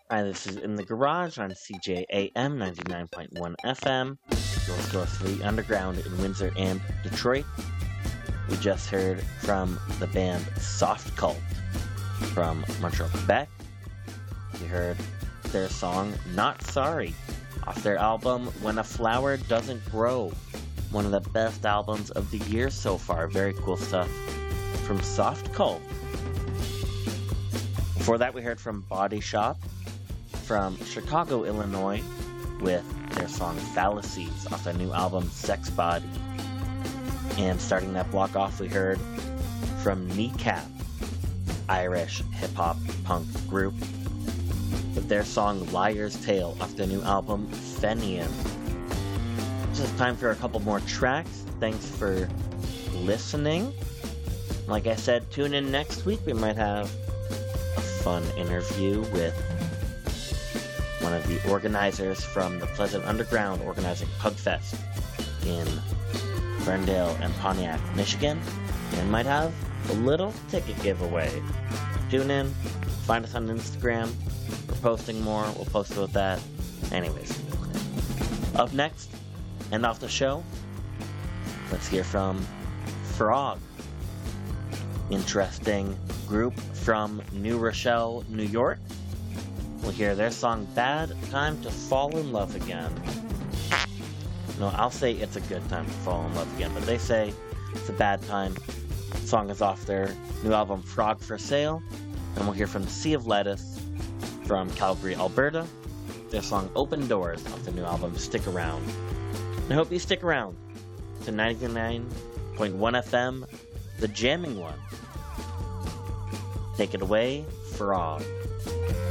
Hi, this is In the Garage on CJAM 99.1 FM, your source for the underground in Windsor and Detroit. We just heard from the band Soft Cult from Montreal, Quebec. We heard their song Not Sorry off their album When a Flower Doesn't Grow. One of the best albums of the year so far. Very cool stuff from Soft Cult. Before that, we heard from Body Shop from Chicago, Illinois, with their song Fallacies off their new album Sex Body. And starting that block off, we heard from Kneecap, Irish hip-hop punk group, with their song Liar's Tale off their new album Fenian. It's just time for a couple more tracks. Thanks for listening. Like I said, tune in next week. We might have a fun interview with one of the organizers from the Pleasant Underground organizing Pugfest in Ferndale and Pontiac, Michigan, and might have a little ticket giveaway. Tune in, find us on Instagram. We're posting more. We'll post about that. Anyways, up next, end off the show, let's hear from Frog. Interesting group from New Rochelle, New York. We'll hear their song Bad Time to Fall in Love Again. No, I'll say it's a good time to fall in love again, but they say it's a bad time. The song is off their new album Frog for Sale. And we'll hear from Sea of Lettuce from Calgary, Alberta. Their song Open Doors off the new album Stick Around. And I hope you stick around to 99.1 FM, the jamming one. Take it away, Frog.